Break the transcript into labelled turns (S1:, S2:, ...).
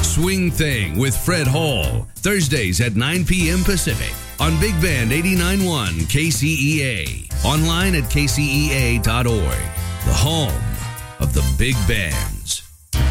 S1: Swing Thing with Fred Hall, Thursdays at 9 p.m. Pacific on Big Band 89.1 KCEA. Online at kcea.org. The home of the Big Band.